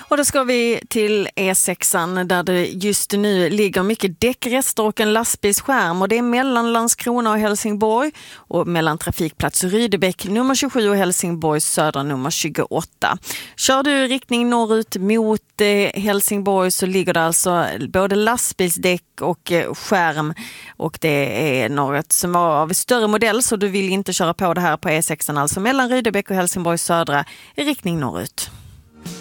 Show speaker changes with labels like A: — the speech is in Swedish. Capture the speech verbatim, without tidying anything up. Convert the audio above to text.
A: Och då ska vi till E sexan där det just nu ligger mycket däckrester och en lastbilsskärm. Och det är mellan Landskrona och Helsingborg och mellan trafikplats Rydebäck nummer tjugosju och Helsingborgs södra nummer tjugoåtta. Kör du riktning norrut mot eh, Helsingborg så ligger det alltså både lastbilsdäck och eh, skärm. Och det är något som var av större modell så du vill inte köra på det här på E sexan, alltså mellan Rydebäck och Helsingborgs södra i riktning norrut.